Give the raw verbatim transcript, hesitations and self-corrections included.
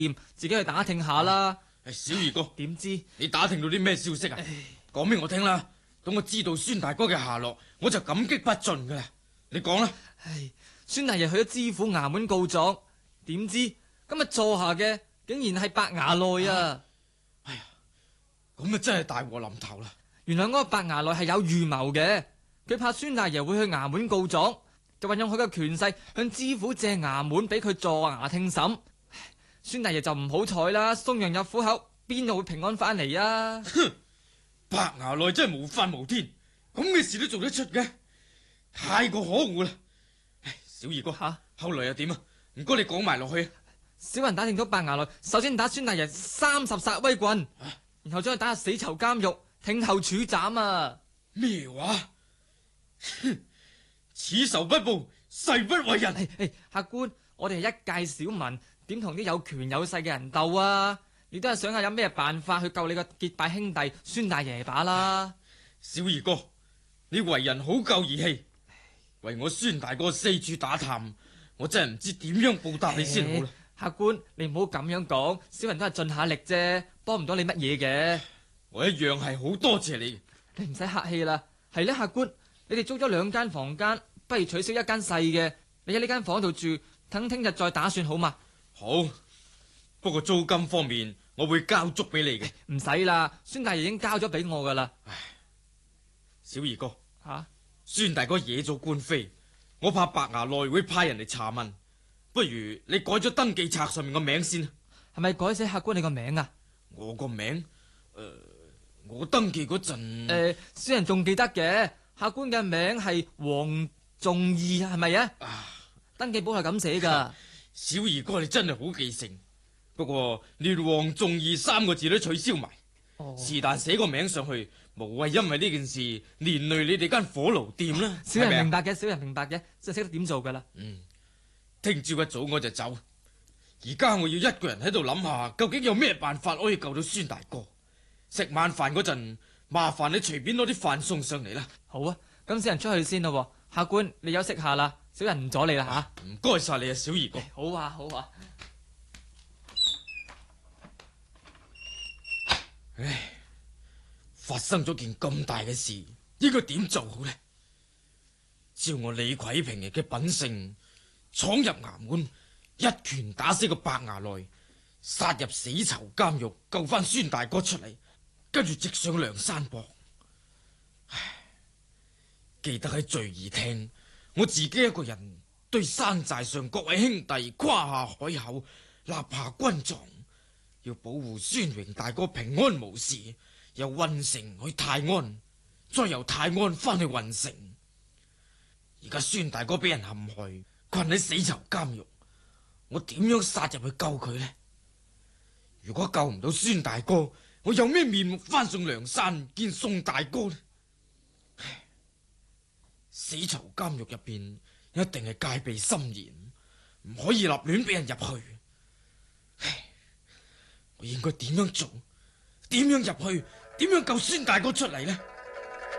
自己去打聽下啦。 唉，小二哥， 點知你打聽到啲咩消息啊？講俾我聽啦，等我知道孫大哥嘅下落，我就感激不盡噶啦。你講啦。 唉，孫大爺去咗知府衙門告狀，點知今日坐下嘅竟然係白牙內啊！ 哎呀，咁啊真係大禍臨頭啦！ 原來嗰個白牙內係有預謀嘅，佢怕孫大爺會去衙門告狀，就運用佢嘅權勢向知府借衙門俾佢坐衙聽審。孫大爺就唔好彩啦，送羊入虎口，邊度會平安翻嚟啊？ 哼，白牙內真係無法無天，咁嘅事都做得出嘅，太過可惡啦！唉，小二哥， 吓， 後來又點啊？唔該你講埋落去。 小人打聽到白牙內首先打孫大爺三十殺威棍，啊、然後將佢打入死囚監獄，聽候處斬啊！ 咩話？哼，此仇不報，誓不為人。 誒誒，客官，我哋係一介小民，點同啲有權有勢嘅人鬥啊？你都係想下有咩辦法去救你個結拜兄弟孫大爺把啦？ 小二哥，你為人好夠義氣，為我孫大哥四處打探，我真係唔知點樣報答你先好啦。 客官，你唔好咁樣講，小人都係盡下力啫，幫唔到你乜嘢嘅。 我一樣係好多謝你。 你唔使客氣啦。係呢，客官，你哋租咗兩間房間，不如取消一間細嘅，你喺呢間房度住，等聽日再打算好嘛？ 好，不過租金方面我會交足俾你嘅。 唔使啦，孫大爺已經交咗俾我噶啦。 唉，小二哥， 吓、啊， 孫大哥惹咗官非，我怕白牙內會派人嚟查問，不如你改咗登記冊上面個名先。 係咪改寫客官你個名啊？ 我個名，誒、呃，我登記嗰陣，誒、 呃，小人仲記得嘅，客官嘅名係黃仲義，係咪啊？啊，登記簿係咁寫噶。 小二哥你真係好記性，不過連黃仲義三個字都取消埋，是但寫個名上去，無謂因為呢件事連累你哋間火爐店啦。 小人明白嘅，小人明白嘅，就識得點做噶啦。 嗯，聽朝一早我就走，而家我要一個人喺度諗下，究竟有咩辦法可以救到孫大哥。食晚飯嗰陣，麻煩你隨便攞啲飯送上嚟啦。 好啊，咁小人出去先咯。客官，你休息下啦，小人唔阻你啦吓。 唔該晒你啊，小二哥。 好啊，好啊。 唉，發生咗件咁大嘅事，應該點做好呢？照我李逵平日嘅品性，闖入衙門，一拳打死個白牙內，殺入死囚監獄，救翻孫大哥出嚟，跟住直上梁山泊。唉，記得喺聚義廳，我自己一個人對山寨上各位兄弟誇下海口，立下軍狀，要保護孫榮大哥平安無事，由運城去泰安，再由泰安翻去運城。而家孫大哥俾人陷害，困喺死囚監獄，我點樣殺入去救佢呢？如果救唔到孫大哥，我有咩面目翻上梁山見宋大哥呢？唉，死囚監獄入邊一定係戒備森嚴，唔可以立亂俾人入去。唉，我應該點樣做？點樣入去？點樣救孫大哥出嚟呢？